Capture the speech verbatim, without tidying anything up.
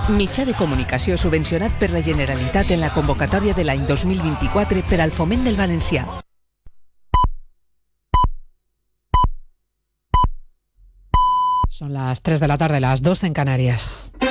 Mitjà de comunicació subvencionat per la Generalitat en la convocatòria de l'any dos mil vint-i-quatre per al foment del valencià. Son las tres de la tarde, las dos en Canarias.